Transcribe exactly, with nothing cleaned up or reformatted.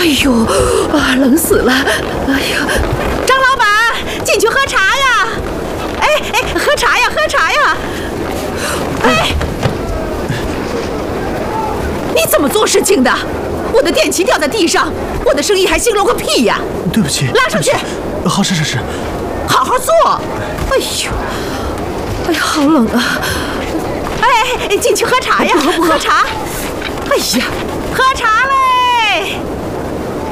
哎呦，啊，冷死了！哎呀，张老板，进去喝茶呀！哎哎，喝茶呀，喝茶呀！哎，你怎么做事情的？我的电旗掉在地上，我的生意还兴隆个屁呀！ 对不起， 拉上去。 好，是是是。 好好做。哎呦，哎呀，好冷啊！哎哎，进去喝茶呀，喝茶。哎呀，喝茶了。